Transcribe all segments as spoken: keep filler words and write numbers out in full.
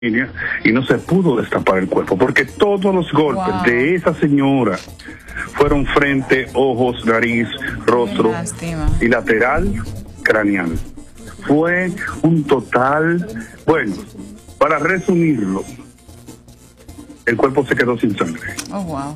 y no se pudo destapar el cuerpo, porque todos los golpes wow. de esa señora fueron frente, ojos, nariz, rostro y lateral craneal. Fue un total, bueno, para resumirlo, el cuerpo se quedó sin sangre. Oh, wow.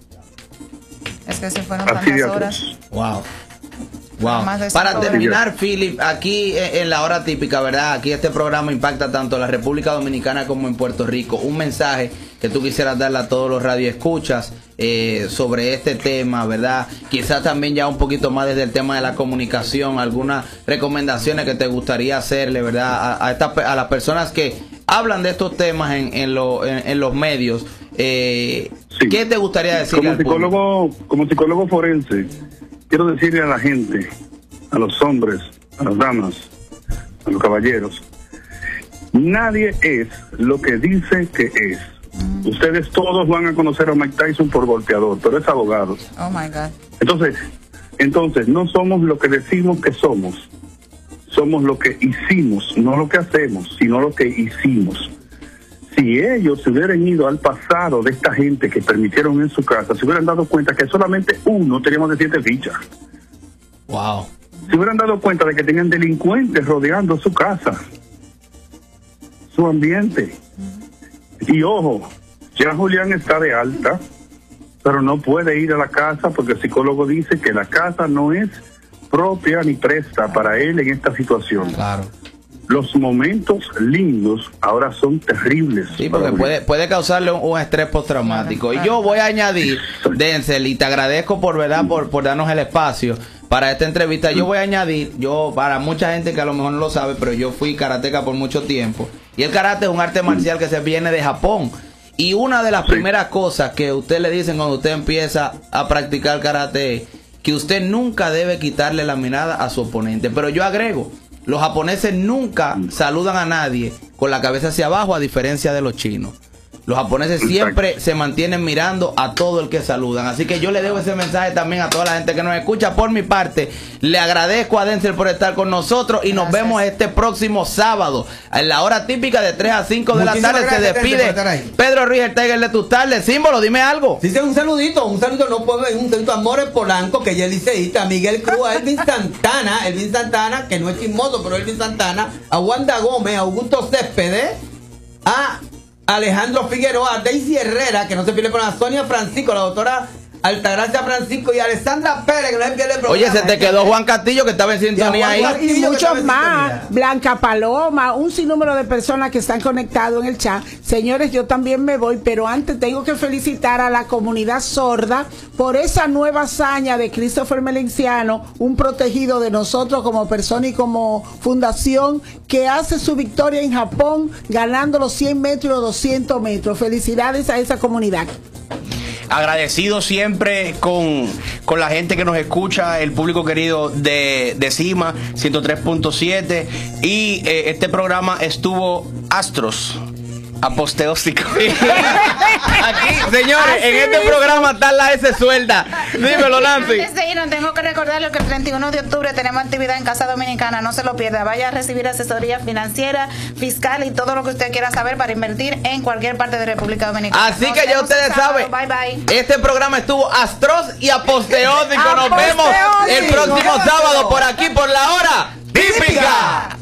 Es que se fueron Así tantas horas. Wow. Wow. Para terminar, Philip, aquí en la hora típica, ¿verdad? Aquí este programa impacta tanto en la República Dominicana como en Puerto Rico. Un mensaje que tú quisieras darle a todos los radioescuchas eh, sobre este tema, ¿verdad? Quizás también ya un poquito más desde el tema de la comunicación, algunas recomendaciones que te gustaría hacerle, ¿verdad? A, a, esta, a las personas que hablan de estos temas en, en, lo, en, en los medios. Eh, sí. ¿Qué te gustaría decirle como psicólogo, como psicólogo forense, quiero decirle a la gente, a los hombres, a las damas, a los caballeros, nadie es lo que dice que es. Mm. Ustedes todos van a conocer a Mike Tyson por golpeador, pero es abogado. Oh my God. Entonces, entonces no somos lo que decimos que somos, somos lo que hicimos, no lo que hacemos, sino lo que hicimos. Si ellos se hubieran ido al pasado de esta gente que permitieron en su casa, se hubieran dado cuenta que solamente uno teníamos de siete fichas. Wow. Se hubieran dado cuenta de que tenían delincuentes rodeando su casa, su ambiente. Y ojo, ya Julián está de alta, pero no puede ir a la casa porque el psicólogo dice que la casa no es propia ni presta para él en esta situación. Claro. Los momentos lindos ahora son terribles. Sí, porque puede, puede causarle un, un estrés postraumático. Y yo voy a añadir, Denzel, y te agradezco por verdad por, por darnos el espacio para esta entrevista. Yo voy a añadir, yo para mucha gente que a lo mejor no lo sabe, pero yo fui karateca por mucho tiempo. Y el karate es un arte marcial que se viene de Japón. Y una de las primeras cosas que usted le dicen cuando usted empieza a practicar karate es que usted nunca debe quitarle la mirada a su oponente. Pero yo agrego, los japoneses nunca saludan a nadie con la cabeza hacia abajo, a diferencia de los chinos. Los japoneses siempre se mantienen mirando a todo el que saludan. Así que yo le debo ese mensaje también a toda la gente que nos escucha. Por mi parte, le agradezco a Denzel por estar con nosotros y nos vemos este próximo sábado en la hora típica de tres a cinco de la tarde. Se despide Pedro Ruiz, el Tiger de tus tardes. Símbolo, dime algo. Dice un saludito, un saludo, no puedo ver, un saludito a Amores Polanco, que ya es liceísta, a Miguel Cruz, a Elvin Santana, Elvin Santana, que no es chismoso, pero Elvin Santana, a Wanda Gómez, a Augusto Céspedes, a Alejandro Figueroa, a Daisy Herrera, que no se pierde con la Sonia Francisco, la doctora Altagracia Francisco y Alessandra Pérez, que no se pierde el programa. Oye, se te quedó Juan Castillo, que estaba en sintonía ahí. Y muchos más, Blanca Paloma, un sinnúmero de personas que están conectados en el chat. Señores, yo también me voy, pero antes tengo que felicitar a la comunidad sorda por esa nueva hazaña de Christopher Melenciano, un protegido de nosotros como persona y como fundación, que hace su victoria en Japón ganando los cien metros y los doscientos metros. Felicidades a esa comunidad. Agradecido siempre con, con la gente que nos escucha, el público querido de, de Cima ciento tres punto siete, y eh, este programa estuvo Astros aposteósico. Aquí, señores, Así en este mismo. programa está la S suelta. Dímelo, Nancy. Antes de irnos, tengo que recordarles que el treinta y uno de octubre tenemos actividad en Casa Dominicana. No se lo pierda. Vaya a recibir asesoría financiera, fiscal y todo lo que usted quiera saber para invertir en cualquier parte de República Dominicana. Así Nos que ya ustedes saben. Bye, bye. Este programa estuvo astros y aposteósico. Nos vemos el próximo sábado por aquí, por la hora típica.